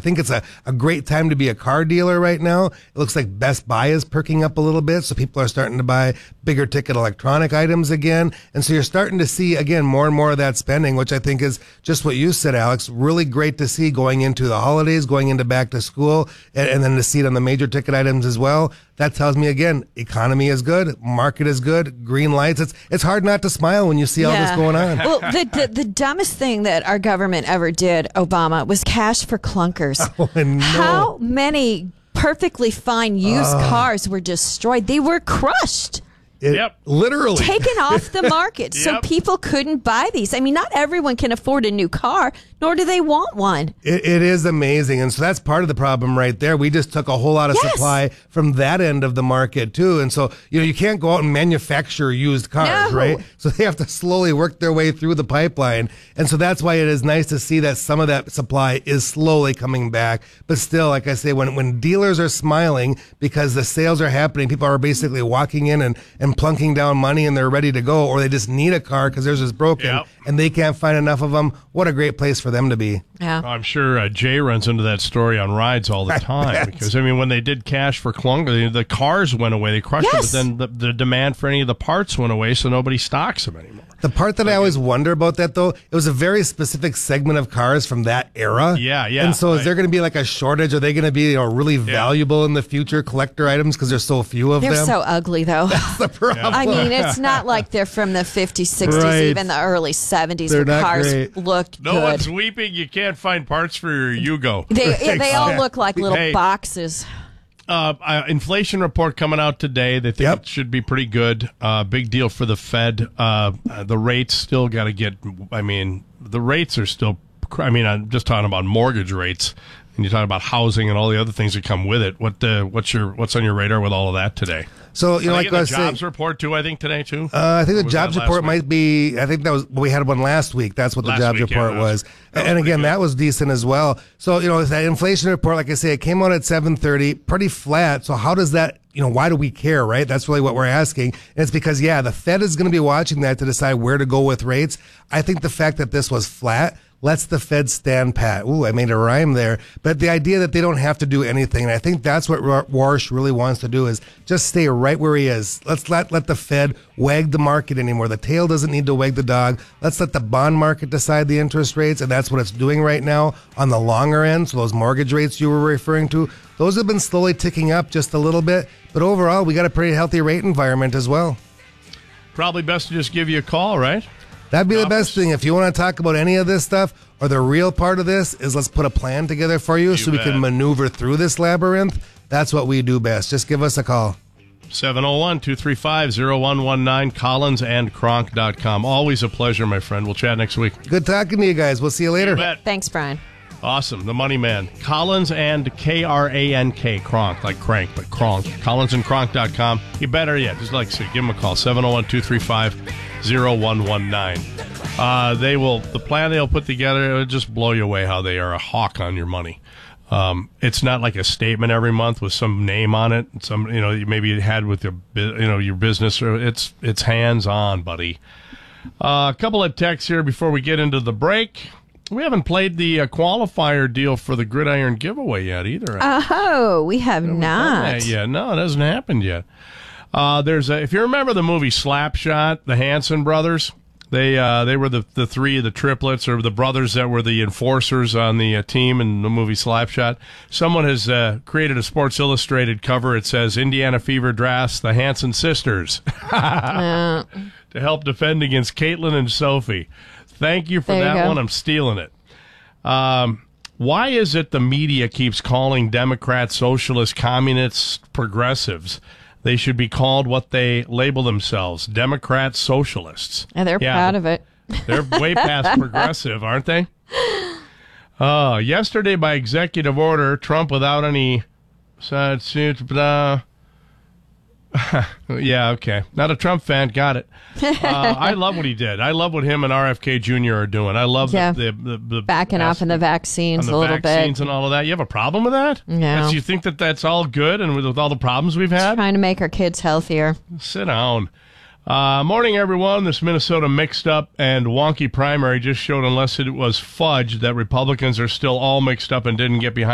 think it's a great time to be a car dealer right now. It looks like Best Buy is perking up a little bit, so people are starting to buy bigger ticket electronic items again. And so you're starting to see, again, more and more of that spending, which I think is just what you said, Alex. Really great to see going into the holidays, going into back to school, and then to see it on the major ticket items as well. That tells me, again, economy is good, market is good, green lights. It's hard not to smile when you see all this going on. Well, the dumbest thing that our government ever did, Obama, was cash for clunkers. Oh, no. How many perfectly fine used cars were destroyed? They were crushed. Literally. Taken off the market so people couldn't buy these. I mean, not everyone can afford a new car, nor do they want one. It is amazing. And so that's part of the problem right there. We just took a whole lot of supply from that end of the market too. And so, you can't go out and manufacture used cars, right? So they have to slowly work their way through the pipeline. And so that's why it is nice to see that some of that supply is slowly coming back. But still, like I say, when dealers are smiling because the sales are happening, people are basically walking in and plunking down money and they're ready to go, or they just need a car because theirs is broken and they can't find enough of them. What a great place for them to be. Yeah. I'm sure Jay runs into that story on rides all the time because, when they did cash for clunker, the cars went away. They crushed them, but then the demand for any of the parts went away, so nobody stocks them anymore. The part that I always wonder about that, though, it was a very specific segment of cars from that era. Yeah. And so is there going to be like a shortage? Are they going to be really valuable in the future, collector items, because there's so few of them? They're so ugly, though. That's the problem. I mean, it's not like they're from the 50s, 60s, even the early 70s. They're the cars great. looked No good. one's weeping. You can't find parts for your Yugo. They all look like little boxes. Inflation report coming out today. They think it should be pretty good. Big deal for the Fed. The rates still got to get. The rates are still. I'm just talking about mortgage rates, and you're talking about housing and all the other things that come with it. What's on your radar with all of that today? So like I was saying, jobs report too. I think today too. I think the jobs report might be. I think that was we had one last week. That's what the jobs report was. And again, that was decent as well. So that inflation report, like I say, it came out at 7:30, pretty flat. So how does that? Why do we care, right? That's really what we're asking. And it's because the Fed is going to be watching that to decide where to go with rates. I think the fact that this was flat lets the Fed stand pat. Ooh, I made a rhyme there. But the idea that they don't have to do anything, and I think that's what Warsh really wants to do, is just stay right where he is. Let's let the Fed wag the market anymore. The tail doesn't need to wag the dog. Let's let the bond market decide the interest rates, and that's what it's doing right now on the longer end. So those mortgage rates you were referring to, those have been slowly ticking up just a little bit. But overall, we got a pretty healthy rate environment as well. Probably best to just give you a call, right? That'd be the best thing. If you want to talk about any of this stuff, or the real part of this is let's put a plan together for you so we can maneuver through this labyrinth. That's what we do best. Just give us a call. 701-235-0119, collinsandkronk.com. Always a pleasure, my friend. We'll chat next week. Good talking to you guys. We'll see you later. You bet. Thanks, Brian. Awesome. The Money Man. Collins and Krank, Kronk, like crank, but Kronk. collinsandkronk.com. You better yet, just like I said, give them a call, 701-235-0119. The plan they'll put together, it'll just blow you away how they are a hawk on your money. It's not like a statement every month with some name on it. Some, maybe you had with your business. Or it's hands on, buddy. A couple of texts here before we get into the break. We haven't played the qualifier deal for the Gridiron giveaway yet either. Oh, we have not. Yeah, no, it hasn't happened yet. If you remember the movie Slapshot, the Hanson brothers, they were the three, the triplets, or the brothers that were the enforcers on the team in the movie Slapshot. Someone has created a Sports Illustrated cover. It says Indiana Fever drafts the Hanson sisters to help defend against Caitlin and Sophie. Thank you for that one. I'm stealing it. Why is it the media keeps calling Democrats, socialists, communists, progressives? They should be called what they label themselves, Democrats, socialists. And they're proud of it. They're way past progressive, aren't they? Yesterday, by executive order, Trump, without any... Yeah, okay. Not a Trump fan. Got it. I love what he did. I love what him and RFK Jr. are doing. I love the backing off on the vaccines a little bit. Vaccines and all of that. You have a problem with that? No. You think that's all good and with all the problems we've had? Trying to make our kids healthier. Sit down. Morning, everyone. This Minnesota mixed up and wonky primary just showed, unless it was fudge, that Republicans are still all mixed up and didn't get behind